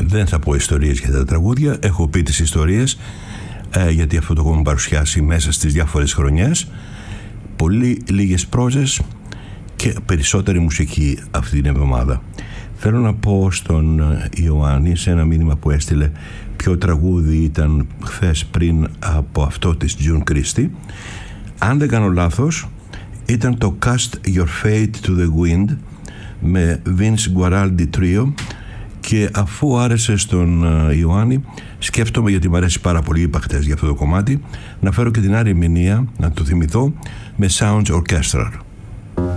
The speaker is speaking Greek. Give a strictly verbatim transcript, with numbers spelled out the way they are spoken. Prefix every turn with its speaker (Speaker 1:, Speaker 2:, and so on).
Speaker 1: Δεν θα πω ιστορίες για τα τραγούδια, έχω πει τις ιστορίες, ε, γιατί αυτό το έχουμε παρουσιάσει μέσα στις διάφορες χρονιές. Πολύ λίγες πρόζες και περισσότερη μουσική αυτή την εβδομάδα. Θέλω να πω στον Ιωάννη, σε ένα μήνυμα που έστειλε, ποιο τραγούδι ήταν χθες πριν από αυτό της June Christie. Αν δεν κάνω λάθος, ήταν το Cast Your Fate to the Wind με Vince Guaraldi Trio, και αφού άρεσε στον Ιωάννη, σκέφτομαι, γιατί μου αρέσει πάρα πολύ, είπα χτες για αυτό το κομμάτι, να φέρω και την άλλη ερμηνεία, να το θυμηθώ, με Sounds Orchestral.